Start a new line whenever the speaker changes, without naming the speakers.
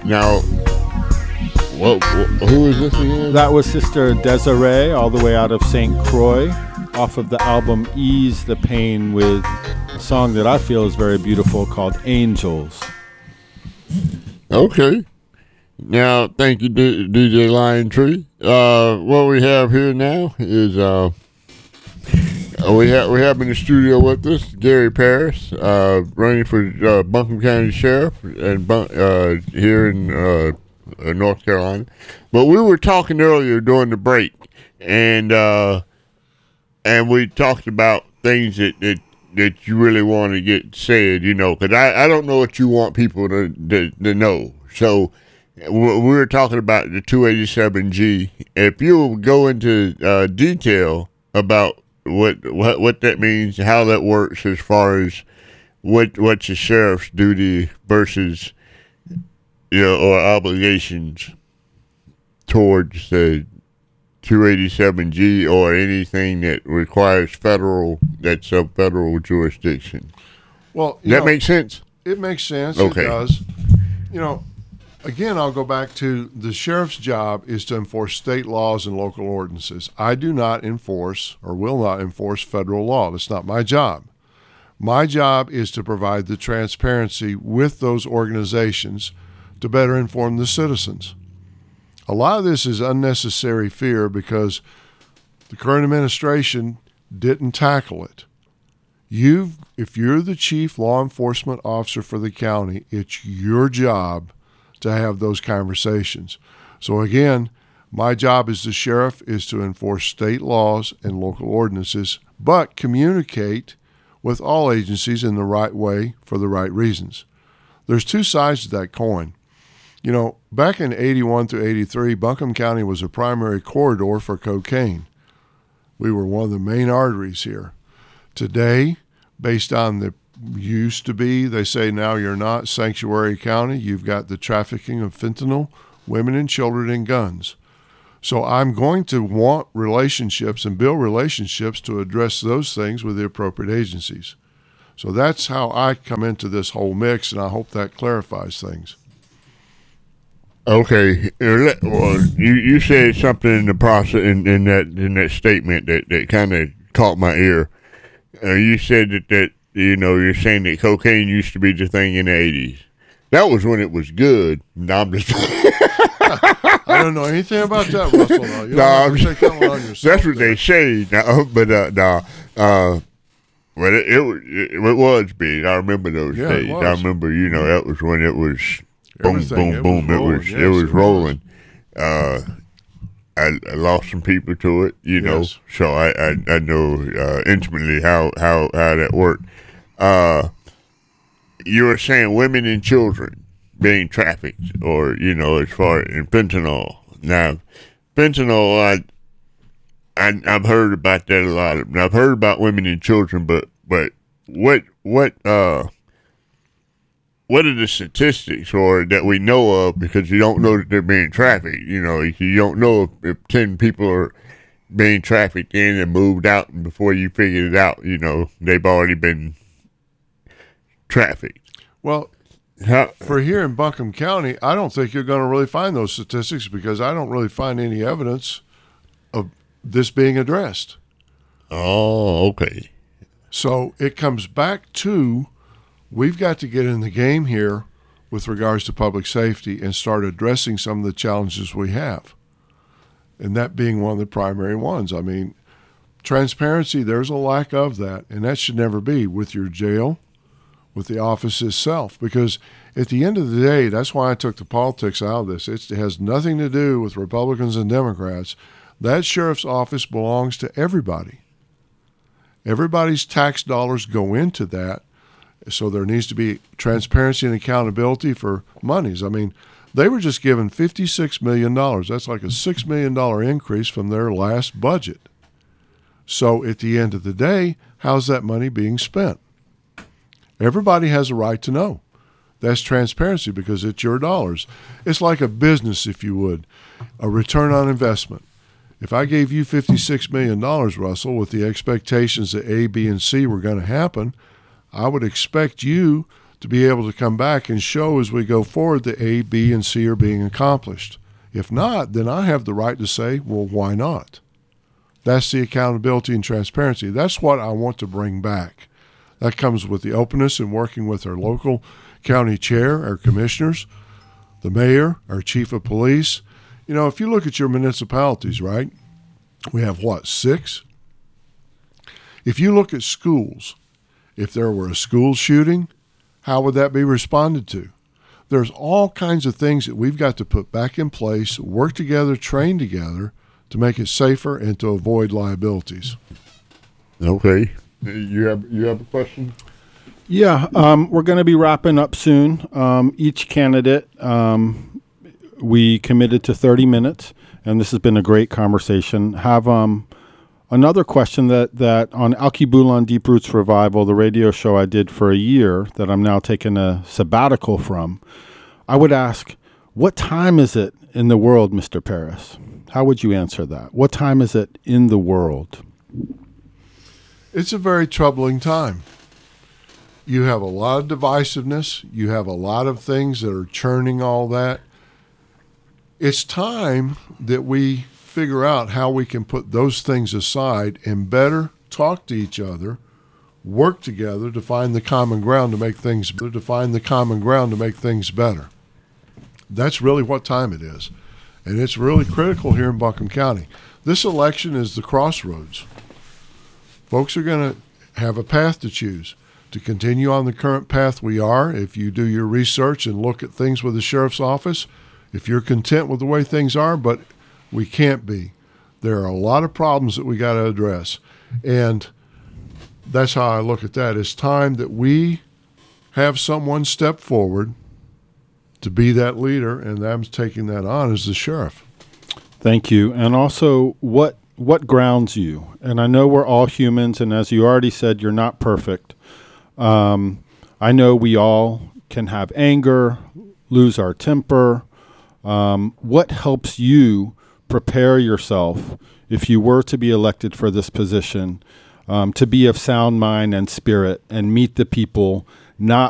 Now, who is this again?
That was Sister Desiree, all the way out of St. Croix, off of the album Ease the Pain, with a song that I feel is very beautiful called Angels.
Okay. Now, thank you, DJ Lion Tree. What we have here now is we have in the studio with us Gary Parris, running for Buncombe County Sheriff and here in North Carolina. But we were talking earlier during the break, and we talked about things that you really want to get said, because I don't know what you want people to know. So we were talking about the 287G. If you go into detail about what that means, how that works, as far as what's the sheriff's duty versus or obligations towards the 287G or anything that requires that's a federal jurisdiction.
Well,
that makes sense?
It makes sense.
Okay.
It does. Again, I'll go back to the sheriff's job is to enforce state laws and local ordinances. I do not enforce or will not enforce federal law. That's not my job. My job is to provide the transparency with those organizations to better inform the citizens. A lot of this is unnecessary fear because the current administration didn't tackle it. If you're the chief law enforcement officer for the county, it's your job to have those conversations. So again, my job as the sheriff is to enforce state laws and local ordinances, but communicate with all agencies in the right way for the right reasons. There's two sides to that coin. Back in 81 through 83, Buncombe County was a primary corridor for cocaine. We were one of the main arteries here. Today, based on the used to be, they say now you're not, Sanctuary County, you've got the trafficking of fentanyl, women and children, and guns. So I'm going to want relationships and build relationships to address those things with the appropriate agencies. So that's how I come into this whole mix, and I hope that clarifies things.
Okay, well, you said something in the process in that statement that kind of caught my ear. You said that you're saying that cocaine used to be the thing in the 80s. That was when it was good. No, I'm just.
I don't know anything about that, Russell. No, you don't take that one on yourself.
That's what they say. No, but well, it was big. I remember those days. I remember, that was when it was. Boom, boom, boom. It was rolling. I lost some people to it, so I know intimately how that worked. You were saying women and children being trafficked, or as far in fentanyl. Now, fentanyl, I've heard about that a lot. I've heard about women and children, but what are the statistics or that we know of, because you don't know that they're being trafficked? You don't know if 10 people are being trafficked in and moved out, and before you figure it out, they've already been trafficked.
Well, for here in Buncombe County, I don't think you're going to really find those statistics because I don't really find any evidence of this being addressed.
Oh, okay.
So it comes back to we've got to get in the game here with regards to public safety and start addressing some of the challenges we have, and that being one of the primary ones. I mean, transparency, there's a lack of that, and that should never be with your jail, with the office itself, because at the end of the day, that's why I took the politics out of this. It has nothing to do with Republicans and Democrats. That sheriff's office belongs to everybody. Everybody's tax dollars go into that. So there needs to be transparency and accountability for monies. I mean, they were just given $56 million. That's like a $6 million increase from their last budget. So at the end of the day, how's that money being spent? Everybody has a right to know. That's transparency because it's your dollars. It's like a business, if you would, a return on investment. If I gave you $56 million, Russell, with the expectations that A, B, and C were going to happen, I would expect you to be able to come back and show as we go forward that A, B, and C are being accomplished. If not, then I have the right to say, well, why not? That's the accountability and transparency. That's what I want to bring back. That comes with the openness and working with our local county chair, our commissioners, the mayor, our chief of police. You know, if you look at your municipalities, right, we have, 6? If you look at schools, if there were a school shooting, how would that be responded to? There's all kinds of things that we've got to put back in place, work together, train together to make it safer and to avoid liabilities.
Okay. You have a question?
Yeah, we're going to be wrapping up soon. Each candidate, we committed to 30 minutes, and this has been a great conversation. Have another question that on Alkebulan Deep Roots Revival, the radio show I did for a year that I'm now taking a sabbatical from, I would ask, what time is it in the world, Mr. Paris? How would you answer that? What time is it in the world?
It's a very troubling time. You have a lot of divisiveness. You have a lot of things that are churning all that. It's time that we figure out how we can put those things aside and better talk to each other, work together to find the common ground to make things better. That's really what time it is. And it's really critical here in Buncombe County. This election is the crossroads. Folks are going to have a path to choose. To continue on the current path we are, if you do your research and look at things with the sheriff's office, if you're content with the way things are, but we can't be. There are a lot of problems that we got to address. And that's how I look at that. It's time that we have someone step forward to be that leader, and I'm taking that on as the sheriff.
Thank you. And also, what grounds you? And I know we're all humans, and as you already said, you're not perfect. I know we all can have anger, lose our temper. What helps you prepare yourself if you were to be elected for this position to be of sound mind and spirit and meet the people not